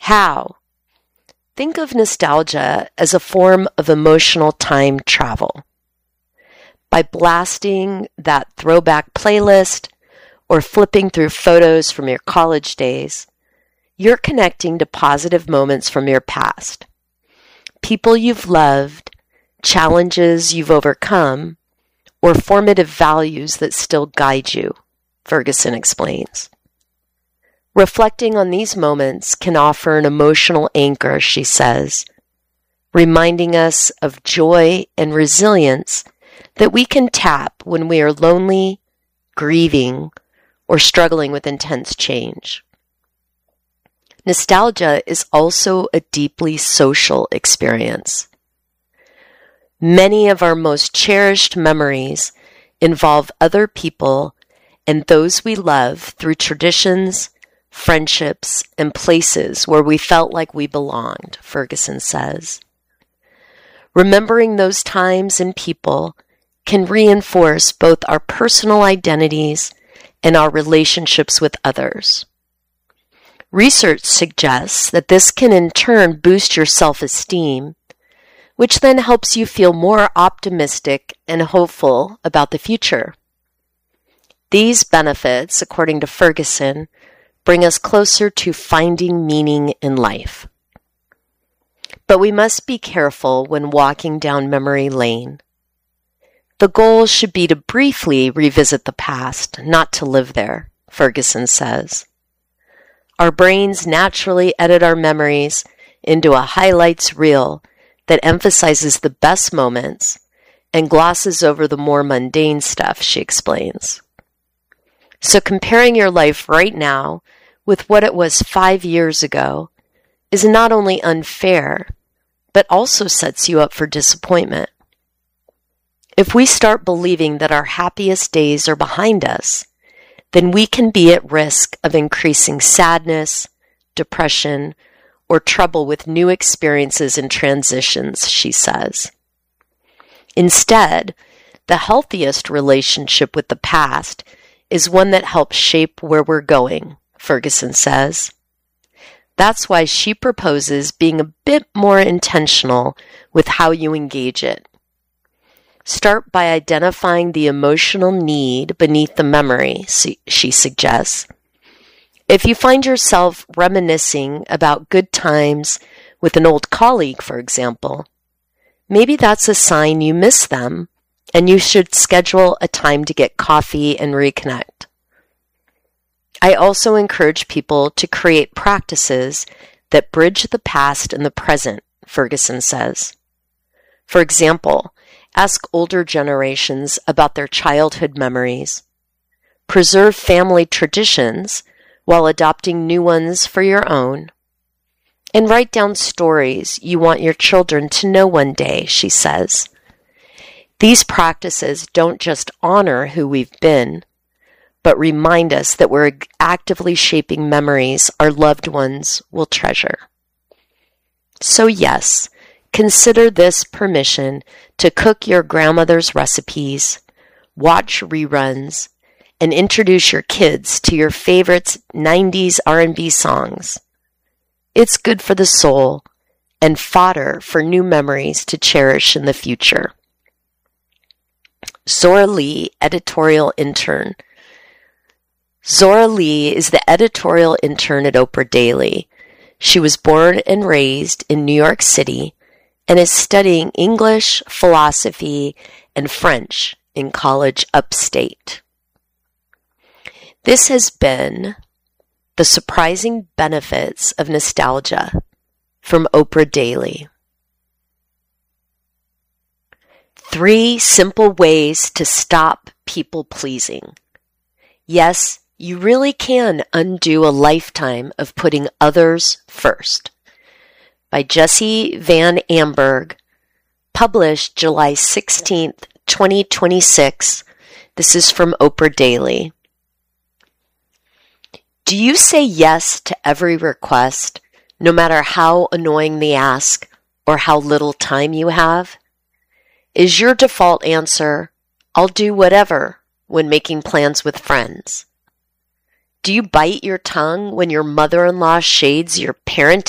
How? Think of nostalgia as a form of emotional time travel. By blasting that throwback playlist or flipping through photos from your college days, you're connecting to positive moments from your past. People you've loved, challenges you've overcome, or formative values that still guide you, Ferguson explains. Reflecting on these moments can offer an emotional anchor, she says, reminding us of joy and resilience that we can tap when we are lonely, grieving, or struggling with intense change. Nostalgia is also a deeply social experience. Many of our most cherished memories involve other people and those we love through traditions, friendships, and places where we felt like we belonged, Ferguson says. Remembering those times and people can reinforce both our personal identities and our relationships with others. Research suggests that this can in turn boost your self-esteem, which then helps you feel more optimistic and hopeful about the future. These benefits, according to Ferguson, bring us closer to finding meaning in life. But we must be careful when walking down memory lane. The goal should be to briefly revisit the past, not to live there, Ferguson says. Our brains naturally edit our memories into a highlights reel that emphasizes the best moments and glosses over the more mundane stuff, she explains. So comparing your life right now with what it was 5 years ago is not only unfair, but also sets you up for disappointment. If we start believing that our happiest days are behind us, then we can be at risk of increasing sadness, depression, or trouble with new experiences and transitions, she says. Instead, the healthiest relationship with the past is one that helps shape where we're going, Ferguson says. That's why she proposes being a bit more intentional with how you engage it. Start by identifying the emotional need beneath the memory, she suggests. If you find yourself reminiscing about good times with an old colleague, for example, maybe that's a sign you miss them and you should schedule a time to get coffee and reconnect. I also encourage people to create practices that bridge the past and the present, Ferguson says. For example, ask older generations about their childhood memories. Preserve family traditions while adopting new ones for your own. And write down stories you want your children to know one day, she says. These practices don't just honor who we've been, but remind us that we're actively shaping memories our loved ones will treasure. So yes, consider this permission to cook your grandmother's recipes, watch reruns, and introduce your kids to your favorite 90s R&B songs. It's good for the soul and fodder for new memories to cherish in the future. Zora Lee, editorial intern. Zora Lee is the editorial intern at Oprah Daily. She was born and raised in New York City and is studying English, philosophy, and French in college upstate. This has been The Surprising Benefits of Nostalgia from Oprah Daily. 3 simple ways to stop people pleasing. Yes, you really can undo a lifetime of putting others first. By Jesse Van Amberg, published July 16th, 2026. This is from Oprah Daily. Do you say yes to every request, no matter how annoying the ask or how little time you have? Is your default answer, I'll do whatever, when making plans with friends? Do you bite your tongue when your mother-in-law shades your parenting